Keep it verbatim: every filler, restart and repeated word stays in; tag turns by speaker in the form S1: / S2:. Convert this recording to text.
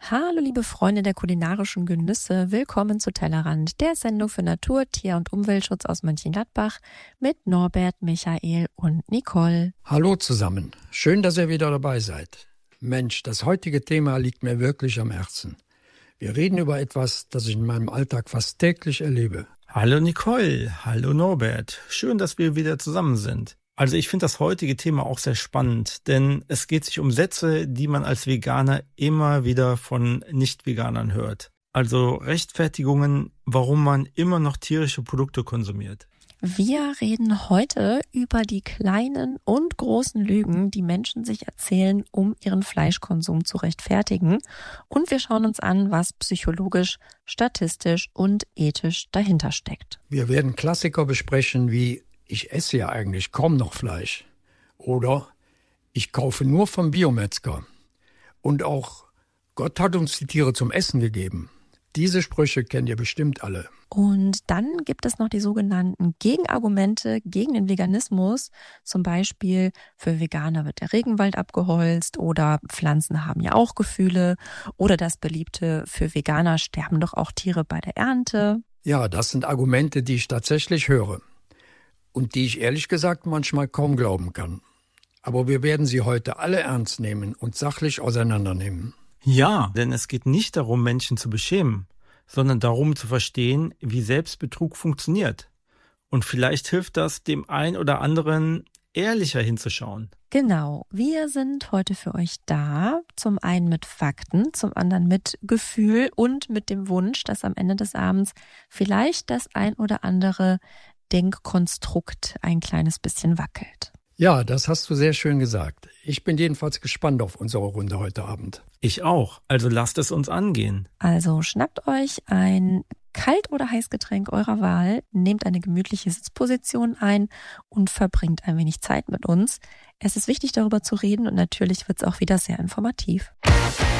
S1: Hallo liebe Freunde der kulinarischen Genüsse, willkommen zu Tellerrand, der Sendung für Natur-, Tier- und Umweltschutz aus Mönchengladbach mit Norbert, Michael und Nicole.
S2: Hallo zusammen, schön, dass ihr wieder dabei seid. Mensch, das heutige Thema liegt mir wirklich am Herzen. Wir reden über etwas, das ich in meinem Alltag fast täglich erlebe.
S3: Hallo Nicole, hallo Norbert, schön, dass wir wieder zusammen sind. Also ich finde das heutige Thema auch sehr spannend, denn es geht sich um Sätze, die man als Veganer immer wieder von Nicht-Veganern hört. Also Rechtfertigungen, warum man immer noch tierische Produkte konsumiert.
S1: Wir reden heute über die kleinen und großen Lügen, die Menschen sich erzählen, um ihren Fleischkonsum zu rechtfertigen. Und wir schauen uns an, was psychologisch, statistisch und ethisch dahinter steckt.
S2: Wir werden Klassiker besprechen wie ich esse ja eigentlich kaum noch Fleisch oder ich kaufe nur vom Biometzger und auch Gott hat uns die Tiere zum Essen gegeben. Diese Sprüche kennt ihr bestimmt alle.
S1: Und dann gibt es noch die sogenannten Gegenargumente gegen den Veganismus. Zum Beispiel für Veganer wird der Regenwald abgeholzt oder Pflanzen haben ja auch Gefühle oder das beliebte für Veganer sterben doch auch Tiere bei der Ernte.
S2: Ja, das sind Argumente, die ich tatsächlich höre und die ich ehrlich gesagt manchmal kaum glauben kann. Aber wir werden sie heute alle ernst nehmen und sachlich auseinandernehmen.
S3: Ja, denn es geht nicht darum, Menschen zu beschämen, sondern darum zu verstehen, wie Selbstbetrug funktioniert. Und vielleicht hilft das dem einen oder anderen, ehrlicher hinzuschauen.
S1: Genau, wir sind heute für euch da, zum einen mit Fakten, zum anderen mit Gefühl und mit dem Wunsch, dass am Ende des Abends vielleicht das ein oder andere Denkkonstrukt ein kleines bisschen wackelt.
S2: Ja, das hast du sehr schön gesagt. Ich bin jedenfalls gespannt auf unsere Runde heute Abend.
S3: Ich auch, also lasst es uns angehen.
S1: Also schnappt euch ein Kalt- oder Heißgetränk eurer Wahl, nehmt eine gemütliche Sitzposition ein und verbringt ein wenig Zeit mit uns. Es ist wichtig, darüber zu reden und natürlich wird es auch wieder sehr informativ.